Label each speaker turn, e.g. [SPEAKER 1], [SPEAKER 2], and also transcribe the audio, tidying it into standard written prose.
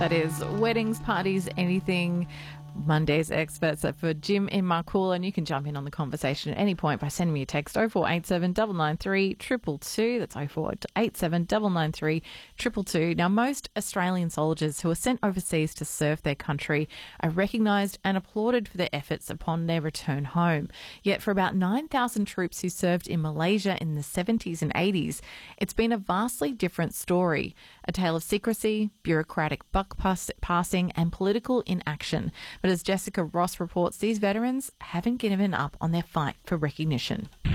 [SPEAKER 1] That is weddings, parties, anything. Monday's experts are for Jim in Marcool, and you can jump in on the conversation at any point by sending me a text 0487 993 222. That's 0487 993 222. Now, most Australian soldiers who are sent overseas to serve their country are recognised and applauded for their efforts upon their return home. Yet for about 9,000 troops who served in Malaysia in the 70s and 80s, it's been a vastly different story. A tale of secrecy, bureaucratic buck passing and political inaction. But as Jessica Ross reports, these veterans haven't given up on their fight for recognition.